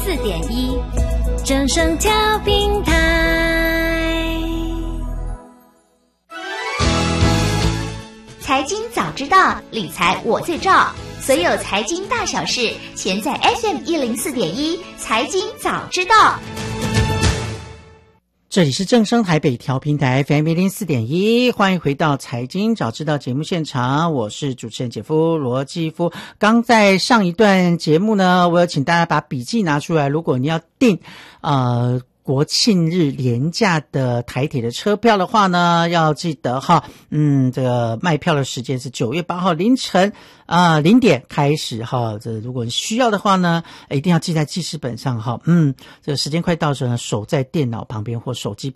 104.1正声调频台。 财经早知道，理财我最照。所有财经大小事，全在 FM104.1财经早知道。 这里是正声台北调频台 FM104.1，欢迎回到财经早知道节目现场，我是主持人姐夫罗基夫。刚在上一段节目呢，我有请大家把笔记拿出来，如果你要订国庆日连假的台铁的车票的话呢，要记得哈，这个卖票的时间是9月8号凌晨0点开始哈。这如果你需要的话呢，一定要记在记事本上哈。这个时间快到的时候呢，守在电脑旁边或手机